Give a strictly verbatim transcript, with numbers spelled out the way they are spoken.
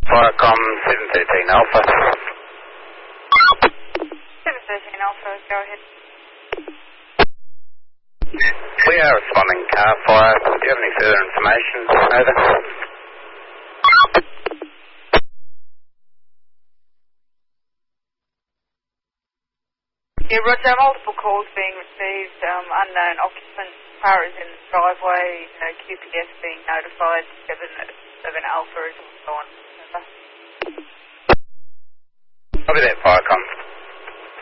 Firecom seven thirteen Alpha. seven thirteen Alpha, go ahead. We are responding car fire. Do you have any further information? Over. Yeah, Roger, multiple calls being received, um, unknown occupant, car is in the driveway, uh, Q P S being notified, seven, seven Alpha is also on. Over. Copy that, Firecom.